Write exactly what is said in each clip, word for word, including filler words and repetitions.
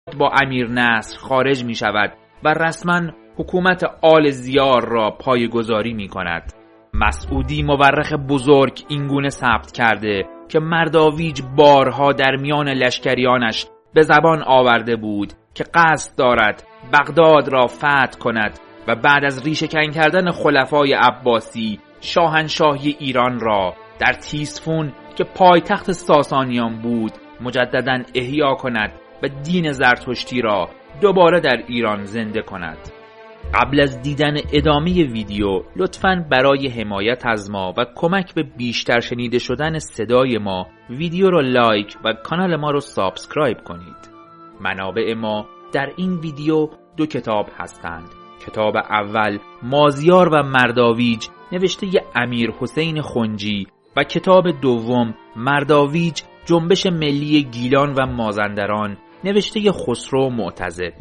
با امیر نصر خارج می شود و رسما حکومت آل زیار را پایه‌گذاری می کند. مسعودی مورخ بزرگ اینگونه ثبت کرده که مرداویج بارها در میان لشکریانش به زبان آورده بود که قصد دارد بغداد را فتح کند و بعد از ریشه‌کن کردن خلفای عباسی شاهنشاهی ایران را در تیسفون که پایتخت ساسانیان بود مجدداً احیا کند و دین زرتشتی را دوباره در ایران زنده کند. قبل از دیدن ادامه ویدیو لطفاً برای حمایت از ما و کمک به بیشتر شنیده شدن صدای ما ویدیو را لایک و کانال ما را سابسکرایب کنید. منابع ما در این ویدیو دو کتاب هستند. کتاب اول مازیار و مرداویج نوشته امیر حسین خنجی و کتاب دوم مرداویج جنبش ملی گیلان و مازندران نوشته خسرو معتضد.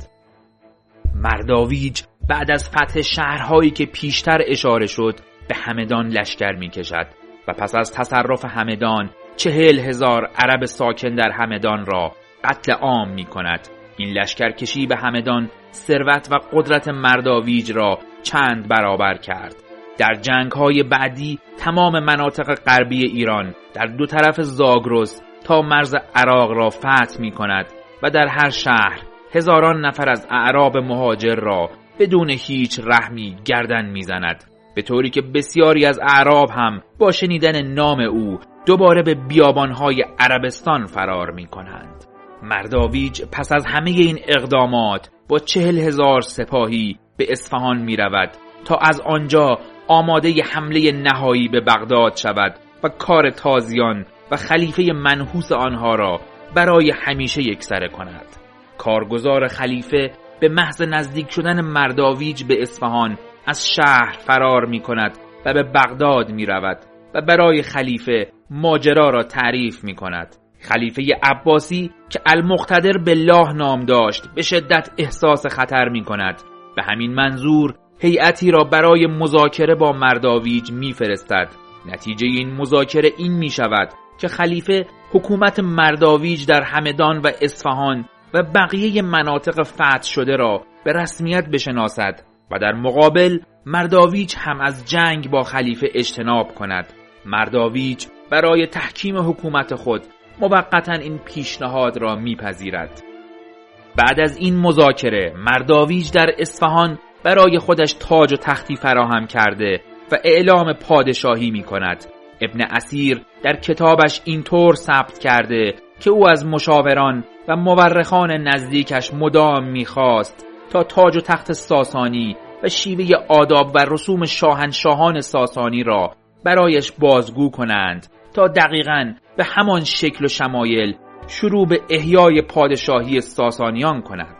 مرداویج بعد از فتح شهرهایی که پیشتر اشاره شد به همدان لشکر می کشد و پس از تصرف همدان چهل هزار عرب ساکن در همدان را قتل عام می کند. این لشکرکشی به همدان ثروت و قدرت مرداویج را چند برابر کرد. در جنگ‌های بعدی تمام مناطق غربی ایران در دو طرف زاگرس تا مرز عراق را فتح می کند و در هر شهر هزاران نفر از اعراب مهاجر را بدون هیچ رحمی گردن می زند، به طوری که بسیاری از اعراب هم با شنیدن نام او دوباره به بیابانهای عربستان فرار می کنند. مرداویج پس از همه این اقدامات با چهل هزار سپاهی به اصفهان می رود تا از آنجا آماده حمله نهایی به بغداد شود و کار تازیان و خلیفه منحوس آنها را برای همیشه یکسره کند. کارگزار خلیفه به محض نزدیک شدن مرداویج به اصفهان از شهر فرار می کند و به بغداد می رود و برای خلیفه ماجرا را تعریف می کند. خلیفه عباسی که المقتدر بالله نام داشت به شدت احساس خطر می کند. به همین منظور هیئتی را برای مذاکره با مرداویج می فرستد. نتیجه این مذاکره این می شود که خلیفه حکومت مرداویج در همدان و اصفهان و بقیه مناطق فتح شده را به رسمیت بشناسد و در مقابل مرداویج هم از جنگ با خلیفه اجتناب کند. مرداویج برای تحکیم حکومت خود موقتاً این پیشنهاد را میپذیرد. بعد از این مذاکره مرداویج در اصفهان برای خودش تاج و تختی فراهم کرده و اعلام پادشاهی می کند. ابن اسیر در کتابش اینطور ثبت کرده که او از مشاوران و مورخان نزدیکش مدام می‌خواست تا تاج و تخت ساسانی و شیوه آداب و رسوم شاهنشاهان ساسانی را برایش بازگو کنند تا دقیقاً به همان شکل و شمایل شروع به احیای پادشاهی ساسانیان کند.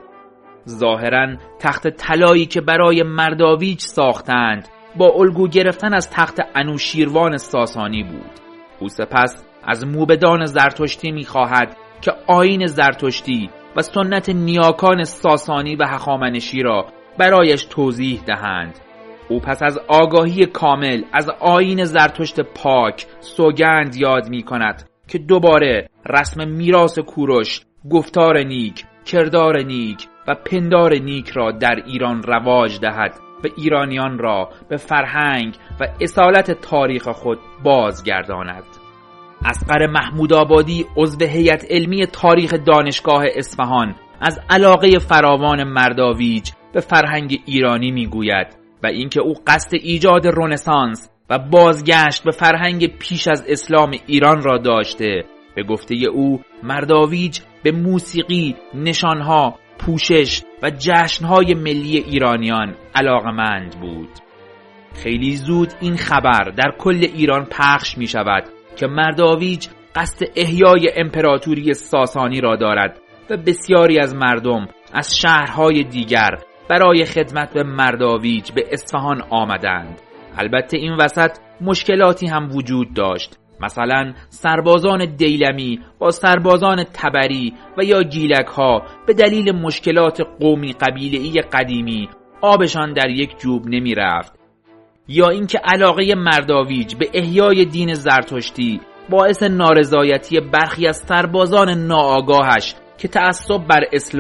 ظاهراً تخت طلایی که برای مرداویج ساختند با الگو گرفتن از تخت انوشیروان ساسانی بود. او سپس از موبدان زرتشتی می‌خواهد که آیین زرتشتی و سنت نیاکان ساسانی و هخامنشی را برایش توضیح دهند. او پس از آگاهی کامل از آیین زرتشت پاک سوگند یاد می کند که دوباره رسم میراث کوروش، گفتار نیک، کردار نیک و پندار نیک را در ایران رواج دهد و ایرانیان را به فرهنگ و اصالت تاریخ خود بازگرداند. اصغر محمود آبادی عضو هیئت علمی تاریخ دانشگاه اصفهان از علاقه فراوان مرداویج به فرهنگ ایرانی میگوید و اینکه او قصد ایجاد رنسانس و بازگشت به فرهنگ پیش از اسلام ایران را داشته. به گفته او مرداویج به موسیقی، نشانها، پوشش و جشنهای ملی ایرانیان علاقمند بود. خیلی زود این خبر در کل ایران پخش می شود که مرداویج قصد احیای امپراتوری ساسانی را دارد و بسیاری از مردم از شهرهای دیگر برای خدمت به مرداویج به اصفهان آمدند. البته این وسط مشکلاتی هم وجود داشت. مثلا سربازان دیلمی با سربازان تبری و یا گیلک ها به دلیل مشکلات قومی قبیله‌ای قدیمی آبشان در یک جوب نمی رفت، یا اینکه علاقه مرداویج به احیای دین زرتشتی باعث نارضایتی برخی از سربازان ناآگاهش که تعصب بر اسلام